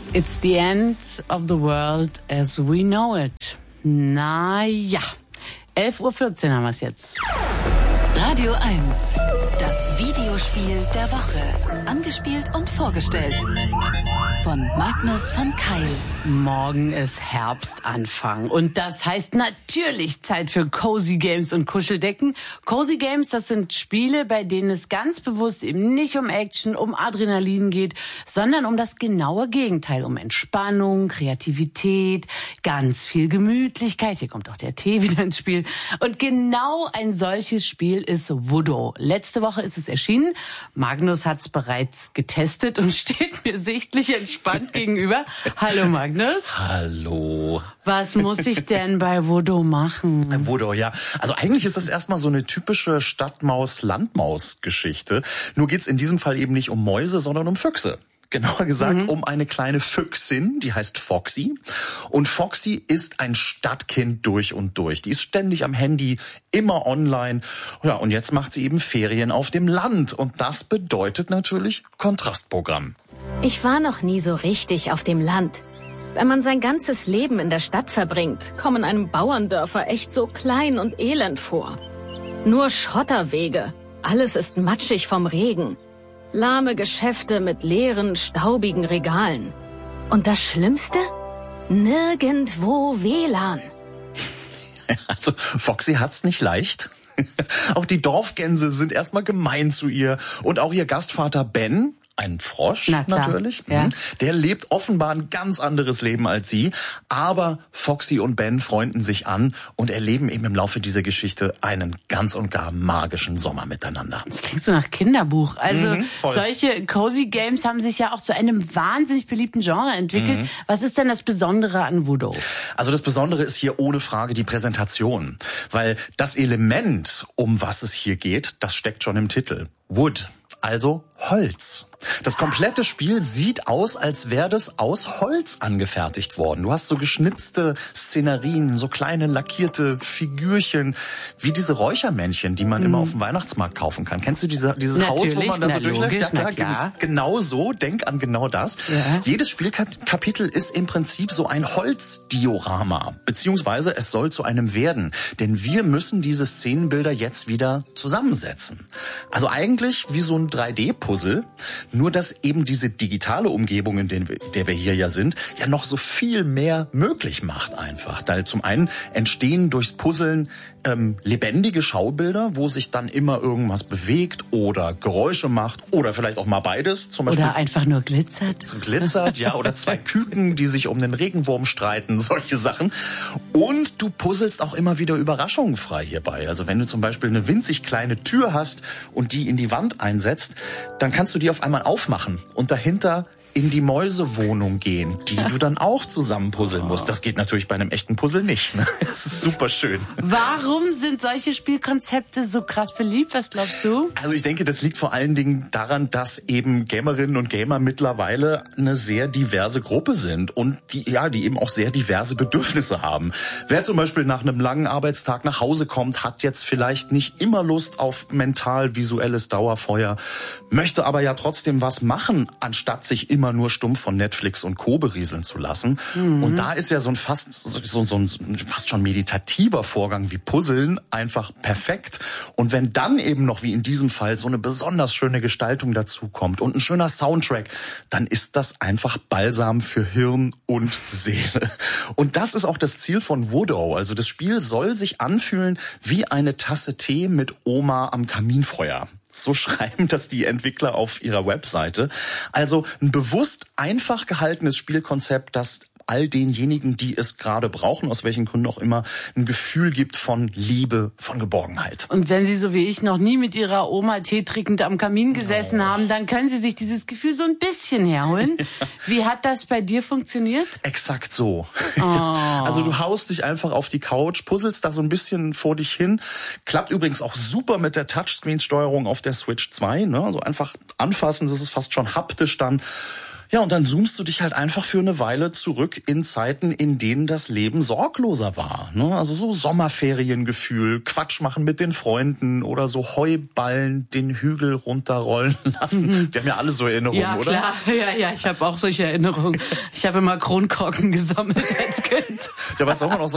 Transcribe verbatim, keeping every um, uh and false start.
It's the end of the world as we know it. Na ja, elf Uhr vierzehn haben wir es jetzt. Radio eins, das Videospiel der Woche. Angespielt und vorgestellt von Magnus von Keil. Morgen ist Herbstanfang und das heißt natürlich Zeit für Cozy Games und Kuscheldecken. Cozy Games, das sind Spiele, bei denen es ganz bewusst eben nicht um Action, um Adrenalin geht, sondern um das genaue Gegenteil, um Entspannung, Kreativität, ganz viel Gemütlichkeit. Hier kommt auch der Tee wieder ins Spiel. Und genau ein solches Spiel ist Voodoo. Letzte Woche ist es erschienen. Magnus hat es bereits getestet und steht mir sichtlich entspannt gegenüber. Hallo Magnus. Hallo. Was muss ich denn bei Voodoo machen? Voodoo, ja. Also eigentlich ist das erstmal so eine typische Stadtmaus-Landmaus-Geschichte. Nur geht's in diesem Fall eben nicht um Mäuse, sondern um Füchse. Genauer gesagt mhm. um eine kleine Füchsin, die heißt Foxy. Und Foxy ist ein Stadtkind durch und durch. Die ist ständig am Handy, immer online. Ja, und jetzt macht sie eben Ferien auf dem Land. Und das bedeutet natürlich Kontrastprogramm. Ich war noch nie so richtig auf dem Land. Wenn man sein ganzes Leben in der Stadt verbringt, kommen einem Bauerndörfer echt so klein und elend vor. Nur Schotterwege. Alles ist matschig vom Regen. Lahme Geschäfte mit leeren, staubigen Regalen. Und das Schlimmste? Nirgendwo W L A N. Also Foxy hat's nicht leicht. Auch die Dorfgänse sind erstmal gemein zu ihr. Und auch ihr Gastvater Ben, ein Frosch natürlich, ja. der lebt offenbar ein ganz anderes Leben als sie. Aber Foxy und Ben freunden sich an und erleben eben im Laufe dieser Geschichte einen ganz und gar magischen Sommer miteinander. Das klingt so nach Kinderbuch. Also mhm, solche Cozy Games haben sich ja auch zu einem wahnsinnig beliebten Genre entwickelt. Mhm. Was ist denn das Besondere an Voodoo? Also das Besondere ist hier ohne Frage die Präsentation. Weil das Element, um was es hier geht, das steckt schon im Titel. Wood. Also Holz. Das komplette Spiel sieht aus, als wäre das aus Holz angefertigt worden. Du hast so geschnitzte Szenerien, so kleine lackierte Figürchen, wie diese Räuchermännchen, die man mm. immer auf dem Weihnachtsmarkt kaufen kann. Kennst du diese, dieses Natürlich, Haus, wo man da so durchläuft? Logisch, ja, klar. Genau so, denk an genau das. Ja. Jedes Spielkapitel ist im Prinzip so ein Holzdiorama, beziehungsweise es soll zu einem werden. Denn wir müssen diese Szenenbilder jetzt wieder zusammensetzen. Also eigentlich wie so ein drei D-Puzzle, nur dass eben diese digitale Umgebung, in der wir hier ja sind, ja noch so viel mehr möglich macht einfach. Da zum einen entstehen durchs Puzzeln ähm, lebendige Schaubilder, wo sich dann immer irgendwas bewegt oder Geräusche macht oder vielleicht auch mal beides. Zum Beispiel oder einfach nur glitzert. So glitzert, ja. Oder zwei Küken, die sich um den Regenwurm streiten, solche Sachen. Und du puzzelst auch immer wieder Überraschungen frei hierbei. Also wenn du zum Beispiel eine winzig kleine Tür hast und die in die Wand einsetzt, dann kannst du die auf einmal aufmachen und dahinter in die Mäusewohnung gehen, die du dann auch zusammen puzzeln musst. Das geht natürlich bei einem echten Puzzle nicht. Ne? Das ist super schön. Warum sind solche Spielkonzepte so krass beliebt? Was glaubst du? Also ich denke, das liegt vor allen Dingen daran, dass eben Gamerinnen und Gamer mittlerweile eine sehr diverse Gruppe sind und die ja, die eben auch sehr diverse Bedürfnisse haben. Wer zum Beispiel nach einem langen Arbeitstag nach Hause kommt, hat jetzt vielleicht nicht immer Lust auf mental-visuelles Dauerfeuer, möchte aber ja trotzdem was machen, anstatt sich immer nur stumpf von Netflix und Co. berieseln zu lassen. Mhm. Und da ist ja so ein fast so, so ein fast schon meditativer Vorgang wie Puzzeln einfach perfekt. Und wenn dann eben noch wie in diesem Fall so eine besonders schöne Gestaltung dazu kommt und ein schöner Soundtrack, dann ist das einfach Balsam für Hirn und Seele. Und das ist auch das Ziel von Voodoo. Also das Spiel soll sich anfühlen wie eine Tasse Tee mit Oma am Kaminfeuer. So schreiben das die Entwickler auf ihrer Webseite. Also ein bewusst einfach gehaltenes Spielkonzept, das all denjenigen, die es gerade brauchen, aus welchen Gründen auch immer, ein Gefühl gibt von Liebe, von Geborgenheit. Und wenn Sie so wie ich noch nie mit Ihrer Oma Tee trinkend am Kamin gesessen oh. haben, dann können Sie sich dieses Gefühl so ein bisschen herholen. Ja. Wie hat das bei dir funktioniert? Exakt so. Oh. Also du haust dich einfach auf die Couch, puzzelst da so ein bisschen vor dich hin. Klappt übrigens auch super mit der Touchscreen-Steuerung auf der Switch zwei. Ne? Also einfach anfassen, das ist fast schon haptisch dann. Ja, und dann zoomst du dich halt einfach für eine Weile zurück in Zeiten, in denen das Leben sorgloser war. Ne? Also so Sommerferiengefühl, Quatsch machen mit den Freunden oder so Heuballen den Hügel runterrollen lassen. Mhm. Wir haben ja alle so Erinnerungen, ja, oder? Ja, klar. Ja, ja, ich habe auch solche Erinnerungen. Ich habe immer Kronkorken gesammelt als Kind. Ja, was soll man auch sagen?